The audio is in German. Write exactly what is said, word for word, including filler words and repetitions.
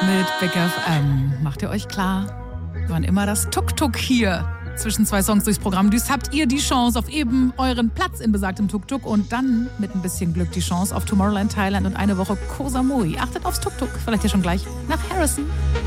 mit Big F M. Macht ihr euch klar, wann immer das Tuk-Tuk hier zwischen zwei Songs durchs Programm düst, habt ihr die Chance auf eben euren Platz in besagtem Tuk-Tuk und dann mit ein bisschen Glück die Chance auf Tomorrowland Thailand und eine Woche Koh Samui. Achtet aufs Tuk-Tuk, vielleicht ja schon gleich nach Harrison.